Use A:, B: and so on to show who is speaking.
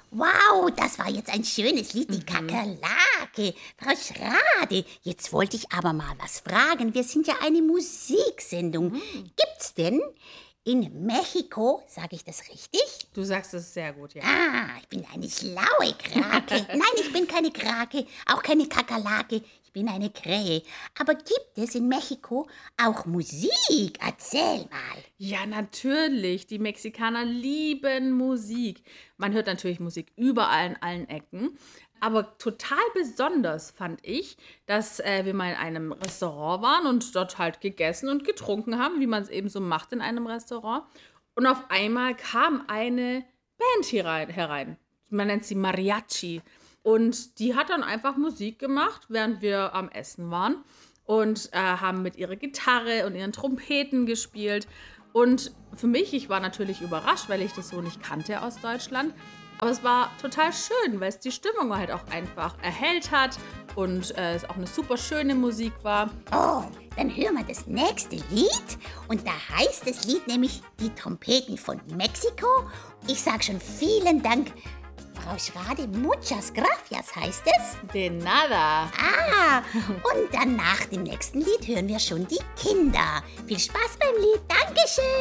A: Wow, das war jetzt ein schönes Lied, die Kakerlake. Frau Schrade, jetzt wollte ich aber mal was fragen. Wir sind ja eine Musiksendung. Gibt's denn in Mexiko, sage ich das richtig?
B: Du sagst es sehr gut, ja.
A: Ich bin eine schlaue Krake. Nein, ich bin keine Krake, auch keine Kakerlake. Ich bin eine Krähe. Aber gibt es in Mexiko auch Musik? Erzähl mal.
B: Ja, natürlich. Die Mexikaner lieben Musik. Man hört natürlich Musik überall in allen Ecken. Aber total besonders fand ich, dass wir mal in einem Restaurant waren und dort halt gegessen und getrunken haben, wie man es eben so macht in einem Restaurant. Und auf einmal kam eine Band herein. Man nennt sie Mariachi. Und die hat dann einfach Musik gemacht, während wir am Essen waren. Und haben mit ihrer Gitarre und ihren Trompeten gespielt. Und für mich, ich war natürlich überrascht, weil ich das so nicht kannte aus Deutschland. Aber es war total schön, weil es die Stimmung halt auch einfach erhellt hat und es auch eine super schöne Musik war.
A: Oh, dann hören wir das nächste Lied. Und da heißt das Lied nämlich Die Trompeten von Mexiko. Ich sage schon vielen Dank, Frau Schrade. Muchas gracias heißt es.
B: De nada.
A: Und dann nach dem nächsten Lied hören wir schon die Kinder. Viel Spaß beim Lied. Dankeschön.